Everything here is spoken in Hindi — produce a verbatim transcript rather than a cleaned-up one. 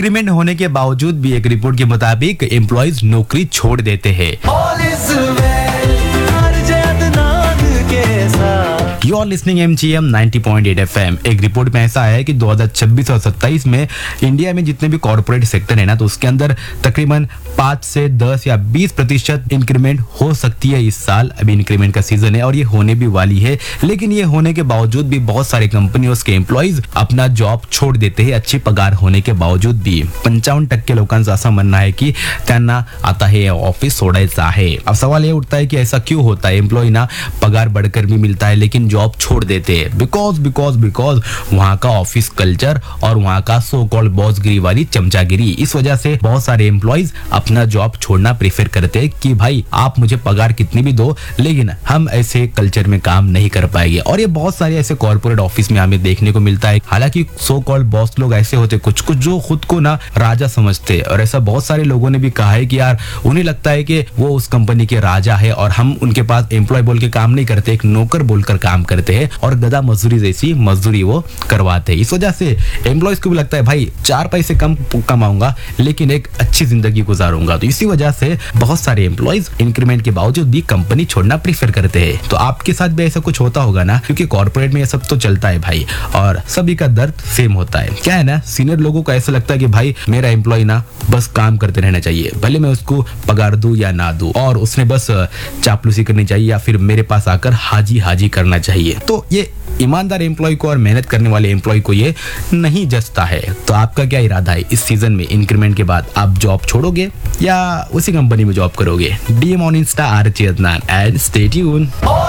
इंक्रीमेंट होने के बावजूद भी एक रिपोर्ट के मुताबिक एम्प्लॉइज नौकरी छोड़ देते हैं। You are listening M G M ninety point eight F M. एक रिपोर्ट में ऐसा आया है कि दो हज़ार छब्बीस और सत्ताईस में इंडिया में जितने भी कॉर्पोरेट सेक्टर है ना, तो उसके अंदर तकरीबन पाँच से दस या बीस प्रतिशत इंक्रीमेंट हो सकती है इस साल। अभी इंक्रीमेंट का सीजन है और ये होने भी वाली है, लेकिन ये होने के बावजूद भी बहुत सारे कंपनी उसके एम्प्लॉइज अपना जॉब छोड़ देते हैं अच्छी पगार होने के बावजूद भी। पंचावन टक्के लोकांचा असं म्हणणं आहे की त्यांना आता हे ऑफिस सोडायचं आहे। अब सवाल ये उठता है कि ऐसा क्यों होता है? एम्प्लॉय ना पगार बढ़कर भी मिलता है लेकिन जॉब छोड़ देते हैं। बिकॉज बिकॉज बिकॉज वहाँ का ऑफिस कल्चर और वहाँ का सो कॉल्ड बॉसगिरी वाली चमचागिरी, इस वजह से बहुत सारे एम्प्लॉइज अपना जॉब छोड़ना प्रेफर करते हैं कि भाई आप मुझे पगार कितनी भी दो, लेकिन हम ऐसे कल्चर में काम नहीं कर पाएंगे। और ये बहुत सारे ऐसे कॉर्पोरेट ऑफिस में हमें देखने को मिलता है। हालांकि सो कॉल्ड बॉस लोग ऐसे होते कुछ कुछ जो खुद को ना राजा समझते हैं, और ऐसा बहुत सारे लोगों ने भी कहा है कि यार उन्हें लगता है कि वो उस कंपनी के राजा है और हम उनके पास एम्प्लॉय बोल के काम नहीं करते, एक नौकर बोलकर काम करते हैं और गधा मजदूरी जैसी मजदूरी वो करवाते हैं। इस वजह से एम्प्लॉयज को भी लगता है भाई चार पैसे कम कमाऊंगा लेकिन एक अच्छी जिंदगी गुजारूंगा। तो इसी वजह से बहुत सारे एम्प्लॉयज इंक्रीमेंट के बावजूद भी कंपनी छोड़ना प्रीफर करते हैं। तो आपके साथ भी ऐसा कुछ होता होगा ना, क्योंकि कॉर्पोरेट में ये सब तो चलता है भाई, और सभी का दर्द सेम होता है। क्या है ना, सीनियर लोगों को ऐसा लगता है कि भाई मेरा एम्प्लॉय ना बस काम करते रहना चाहिए, भले मैं उसको पगार दूं या ना दूं, और उसने बस चापलूसी करनी चाहिए या फिर मेरे पास आकर हाजी हाजी करना चाहिए। तो ये ईमानदार एम्प्लॉय को और मेहनत करने वाले एम्प्लॉय को ये नहीं जचता है। तो आपका क्या इरादा है इस सीजन में? इंक्रीमेंट के बाद आप जॉब छोड़ोगे या उसी कंपनी में जॉब करोगे? DM on Insta R J Adnan and stay tune.